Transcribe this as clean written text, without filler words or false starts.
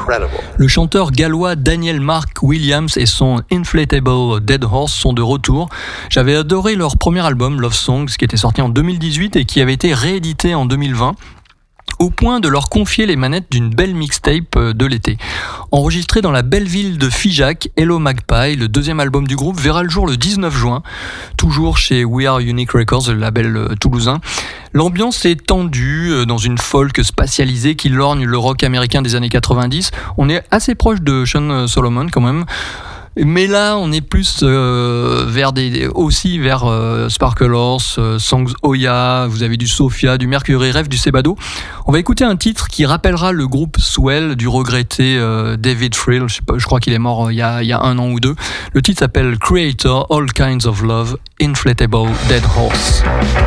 Le chanteur gallois Daniel Mark Williams et son Inflatable Dead Horse sont de retour. J'avais adoré leur premier album Love Songs qui était sorti en 2018 et qui avait été réédité en 2020. Au point de leur confier les manettes d'une belle mixtape de l'été. Enregistré dans la belle ville de Figeac, Hello Magpie, le deuxième album du groupe, verra le jour le 19 juin, toujours chez We Are Unique Records, le label toulousain. L'ambiance est tendue dans une folk spatialisée qui lorgne le rock américain des années 90. On est assez proche de Sean Solomon quand même. Mais là, on est plus vers Sparkle Horse, Songs Oya, vous avez du Sophia, du Mercury Rev, du Sebado. On va écouter un titre qui rappellera le groupe Swell du regretté David Friel, je crois qu'il est mort il y a 1 an ou 2. Le titre s'appelle Creator, All Kinds of Love, Inflatable Dead Horse.